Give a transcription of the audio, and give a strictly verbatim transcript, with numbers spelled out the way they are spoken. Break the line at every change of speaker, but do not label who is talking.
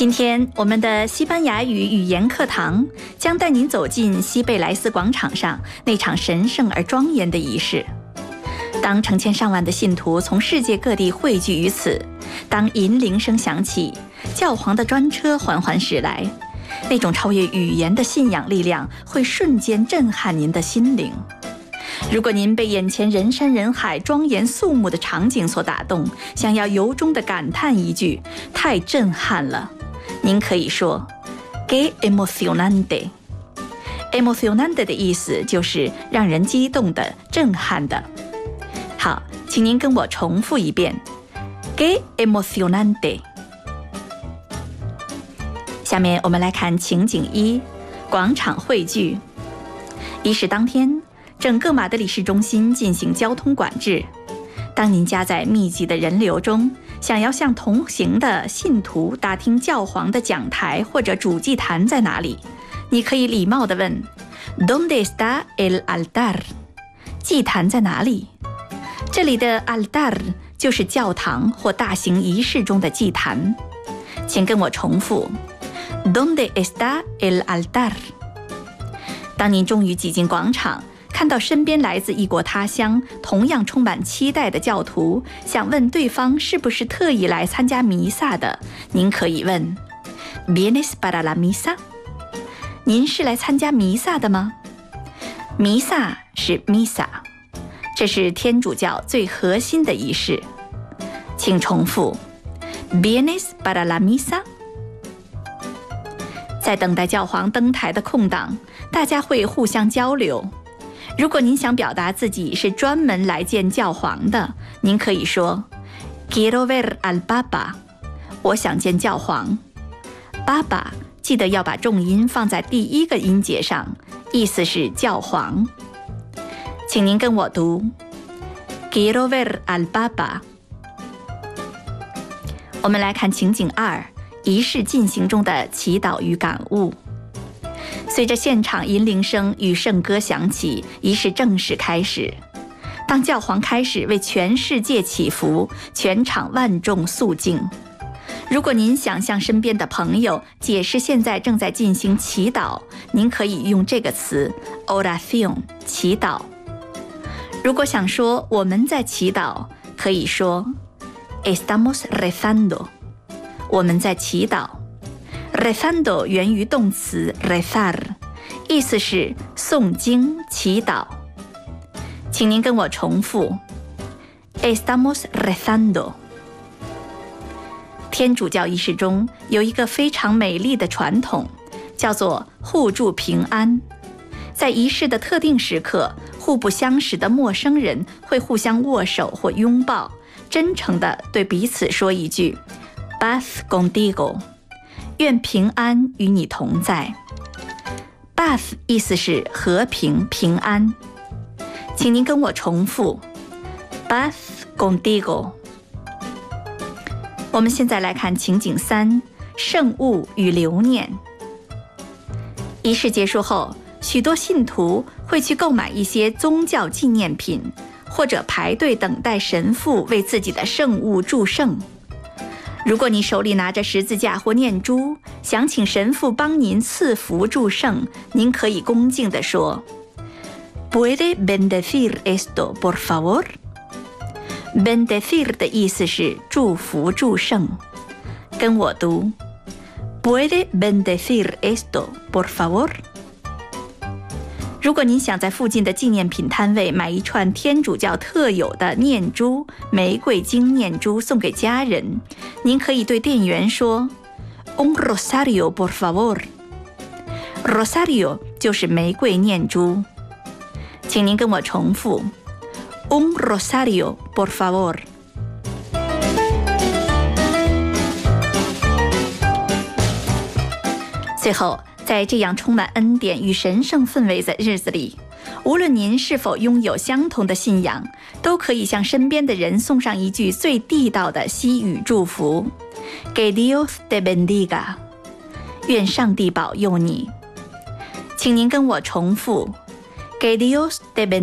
今天我们的西班牙语语言课堂将带您走进西贝莱斯广场上那场神圣而庄严的仪式。当成千上万的信徒从世界各地汇聚于此，当银铃声响起，教皇的专车缓缓驶来，那种超越语言的信仰力量会瞬间震撼您的心灵。如果您被眼前人山人海、庄严肃穆的场景所打动，想要由衷地感叹一句“太震撼了”，您可以说 “Qué emocionante”。emocionante 的意思就是让人激动的、震撼的。好，请您跟我重复一遍 “Qué emocionante”。下面我们来看情景一：广场汇聚。仪式当天，整个马德里市中心进行交通管制。当您夹在密集的人流中，想要向同行的信徒打听教皇的讲台或者主祭坛在哪里，你可以礼貌地问 ¿Dónde está el altar？ 祭坛在哪里？这里的 altar 就是教堂或大型仪式中的祭坛。请跟我重复 ¿Dónde está el altar？ 当您终于挤进广场，看到身边来自异国他乡、同样充满期待的教徒，想问对方是不是特意来参加弥撒的，您可以问 ¿Vienes para la misa？ 您是来参加弥撒的吗？弥撒是 misa， 这是天主教最核心的仪式。请重复 ¿Vienes para la misa？ 在等待教皇登台的空档，大家会互相交流。如果您想表达自己是专门来见教皇的，您可以说 Quiero ver al Papa， 我想见教皇。Papa 记得要把重音放在第一个音节上，意思是教皇。请您跟我读 Quiero ver al Papa。 我们来看情景二：仪式进行中的祈祷与感悟。随着现场银铃声与圣歌响起，仪式正式开始。当教皇开始为全世界祈福，全场万众肃静。如果您想向身边的朋友解释现在正在进行祈祷，您可以用这个词 oración， 祈祷。如果想说我们在祈祷，可以说 estamos rezando， 我们在祈祷。rezando 源于动词 rezar， 意思是诵经、祈祷。请您跟我重复 Estamos rezando。 天主教仪式中有一个非常美丽的传统，叫做互助平安。在仪式的特定时刻，互不相识的陌生人会互相握手或拥抱，真诚地对彼此说一句 Paz contigo，愿平安与你同在。 Paz 意思是和平、平安。请您跟我重复 Paz contigo。 我们现在来看情景三：圣物与留念。仪式结束后，许多信徒会去购买一些宗教纪念品，或者排队等待神父为自己的圣物祝圣。如果你手里拿着十字架或念珠，想请神父帮您赐福祝圣，您可以恭敬地说 Puede bendecir esto, por favor？ Bendecir 的意思是祝福祝圣。跟我读 Puede bendecir esto, por favor？ 如果您想在附近的纪念品摊位买一串天主教特有的念珠玫瑰金念珠送给家人，您可以对店员说 Un rosario por favor。 Rosario 就是玫瑰念珠。请您跟我重复 Un rosario por favor。 最后，在这样充满恩典与神圣氛围的日子里，无论您是否拥有相同的信仰，都可以向身边的人送上一句最地道的西语祝福 Que Dios te bendiga， 愿上帝保佑你。请您跟我重复 Que Dios te bendiga。